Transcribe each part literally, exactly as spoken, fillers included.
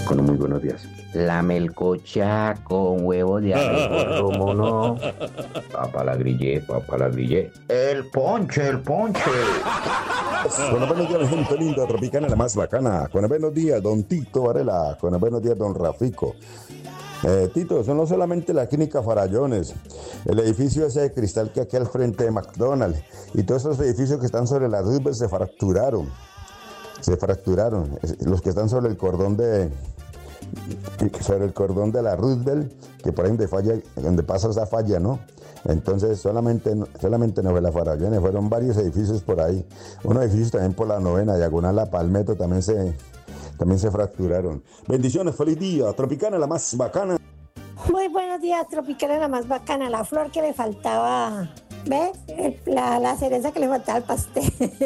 Con muy buenos días. La melcocha con huevos de abejo, ¿cómo no? Papá la grillé, papá la grillé. El ponche, el ponche. Con buenos días, gente linda, Tropicana, la más bacana. Con buenos días, don Tito Varela. Con buenos días, don Rafico. Eh, Tito, son no solamente la clínica Farallones, el edificio ese de cristal que aquí al frente de McDonald's y todos esos edificios que están sobre la Roosevelt se fracturaron. Se fracturaron. Los que están sobre el cordón de sobre el cordón de la Roosevelt, que por ahí donde falla, donde pasa esa falla, ¿no? Entonces solamente, solamente no fue la Farallones, fueron varios edificios por ahí. Unos edificios también por la novena, diagonal La Palmetto, también se, también se fracturaron. Bendiciones, feliz día, Tropicana, la más bacana. Muy buenos días, Tropicana, la más bacana. La flor que le faltaba, ¿ves? La, la cereza que le faltaba al pastel.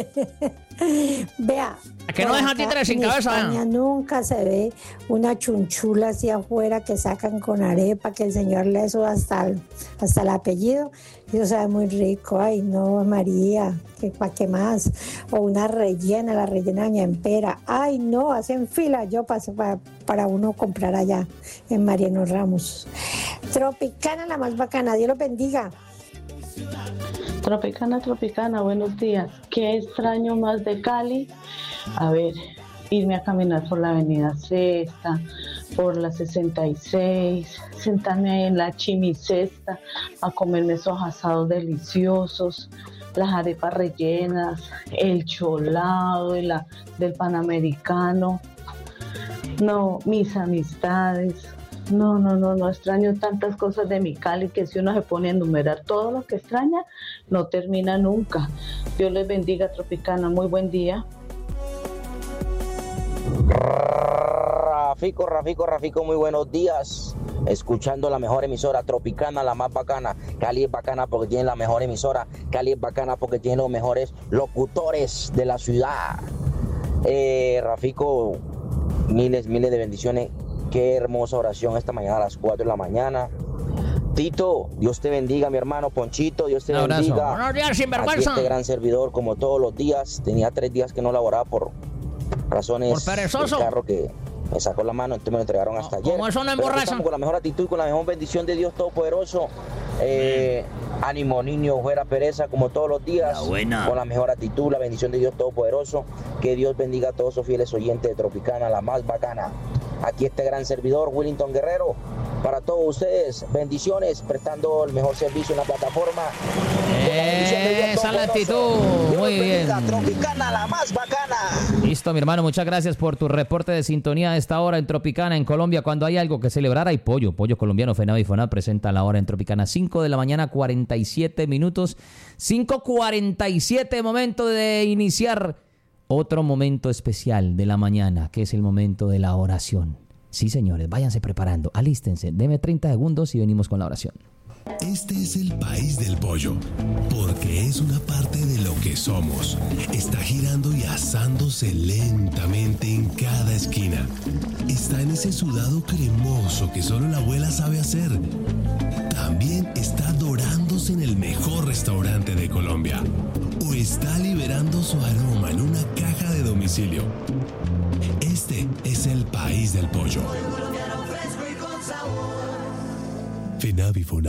Vea. ¿A que no dejan títeres sin cabeza? En España nunca se ve una chunchula así afuera que sacan con arepa, que el señor le suba hasta el, hasta el apellido. Y eso sabe muy rico. Ay, no, María, ¿para qué más? O una rellena, la rellena doña Empera. Ay, no, hacen fila. Yo paso para, para uno comprar allá en Mariano Ramos. Tropicana, la más bacana. Dios los bendiga. Tropicana, Tropicana, buenos días. ¿Qué extraño más de Cali? A ver, irme a caminar por la avenida Sexta, por la sesenta y seis, sentarme ahí en la chimisesta a comerme esos asados deliciosos, las arepas rellenas, el cholado de la, del Panamericano. No, mis amistades. No, no, no, no extraño tantas cosas de mi Cali que si uno se pone a enumerar todo lo que extraña, no termina nunca. Dios les bendiga, Tropicana, muy buen día. Rafico, Rafico, Rafico, muy buenos días. Escuchando la mejor emisora, Tropicana, la más bacana. Cali es bacana porque tiene la mejor emisora. Cali es bacana porque tiene los mejores locutores de la ciudad. Eh, Rafico, miles, miles de bendiciones. Qué hermosa oración esta mañana a las cuatro de la mañana. Tito, Dios te bendiga, mi hermano. Ponchito, Dios te bendiga. Buenos días, sinvergüenza. Aquí este gran servidor, como todos los días. Tenía tres días que no laboraba por razones por perezoso. del carro que me sacó la mano, entonces me lo entregaron hasta ayer. Como eso no Pero emborracha. estamos con la mejor actitud y con la mejor bendición de Dios Todopoderoso. Eh, ánimo, niño, fuera pereza, como todos los días. La buena. Con la mejor actitud, la bendición de Dios Todopoderoso. Que Dios bendiga a todos sus fieles oyentes de Tropicana, la más bacana. Aquí este gran servidor, Willington Guerrero, para todos ustedes, bendiciones, prestando el mejor servicio en la plataforma. Esa es la actitud, muy bien. Tropicana, la más bacana. Listo, mi hermano, muchas gracias por tu reporte de sintonía a esta hora en Tropicana, en Colombia. Cuando hay algo que celebrar, hay pollo, pollo colombiano. FENAV y FONAD presenta la hora en Tropicana, cinco de la mañana, cuarenta y siete minutos, cinco cuarenta y siete, momento de iniciar otro momento especial de la mañana, que es el momento de la oración. Sí, señores, váyanse preparando, alístense, deme treinta segundos y venimos con la oración. Este es el país del pollo, porque es una parte de lo que somos. Está girando y asándose lentamente en cada esquina. Está en ese sudado cremoso que solo la abuela sabe hacer. También está dorándose en el mejor restaurante de Colombia. O está liberando su aroma en una caja de domicilio. Este es el país del pollo. FENAV y FONAD.